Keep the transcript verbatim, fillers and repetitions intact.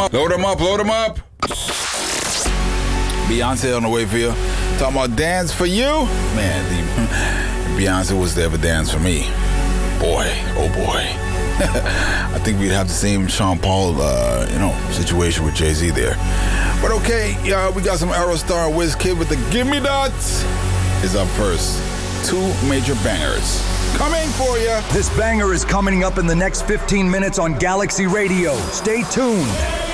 up. Load them up, load them up. Beyonce on the way for you. Talking about Dance for You. Man, the, Beyonce was there for Dance for Me. Boy, oh boy. I think we'd have the same Sean Paul, uh, you know, situation with Jay-Z there. But okay, uh, we got some Aerostar and WizKid with the Gimme That is up first. Two major bangers coming for you. This banger is coming up in the next fifteen minutes on Galaxy Radio. Stay tuned.